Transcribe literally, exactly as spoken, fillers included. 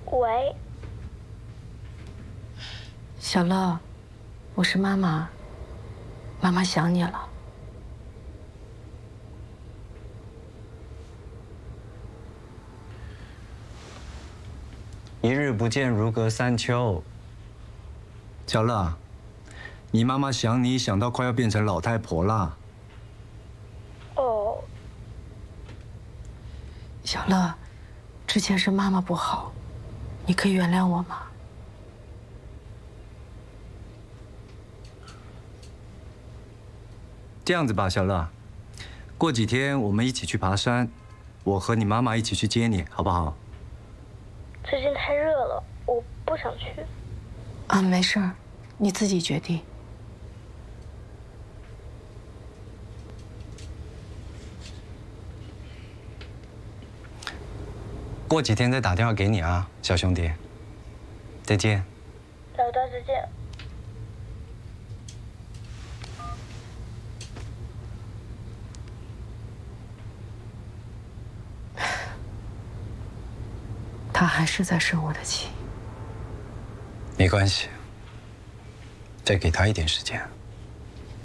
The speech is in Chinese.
喂， 小乐，我是妈妈，妈妈想你了。 一日不见，如隔三秋。 小乐，你妈妈想你想到快要变成老太婆啦。 哦， 小乐，之前是妈妈不好，你可以原谅我吗？ 这样子吧，小乐，过几天我们一起去爬山，我和你妈妈一起去接你，好不好？ 最近太热了，我不想去。 啊，没事儿，你自己决定。 过几天再打电话给你啊，小兄弟。再见。 老大，再见。 他还是在生我的气。 没关系，再给他一点时间。